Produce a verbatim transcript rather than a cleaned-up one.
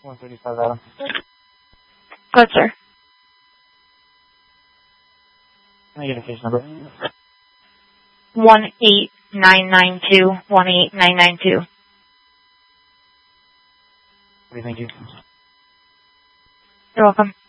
one thirty-five, Adam. Good, sir. Can I get a case number? One eight nine nine two. One eight nine nine two. Okay, thank you. You're welcome.